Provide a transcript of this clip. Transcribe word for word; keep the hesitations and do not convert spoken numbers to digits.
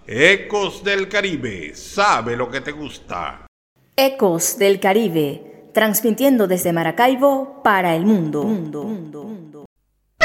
Ecos del Caribe, sabe lo que te gusta. Ecos del Caribe, transmitiendo desde Maracaibo para el mundo. mundo, mundo, mundo.